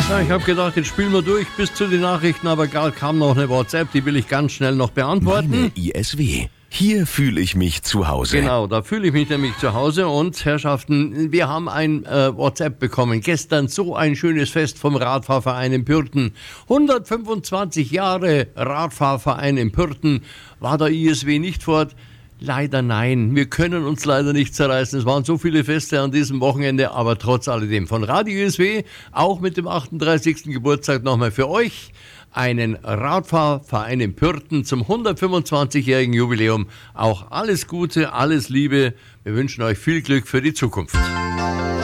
Ja, ich habe gedacht, jetzt spielen wir durch bis zu den Nachrichten, aber gerade kam noch eine WhatsApp, die will ich ganz schnell noch beantworten. Meine ISW. Hier fühle ich mich zu Hause. Genau, da fühle ich mich nämlich zu Hause. Und Herrschaften, wir haben ein WhatsApp bekommen. Gestern so ein schönes Fest vom Radfahrverein in Pürten. 125 Jahre Radfahrverein in Pürten. War der ISW nicht fort? Leider nein. Wir können uns leider nicht zerreißen. Es waren so viele Feste an diesem Wochenende, aber trotz alledem von Radio ISW, auch mit dem 38. Geburtstag nochmal für euch, einen Radfahrverein in Pürten zum 125-jährigen Jubiläum. Auch alles Gute, alles Liebe. Wir wünschen euch viel Glück für die Zukunft.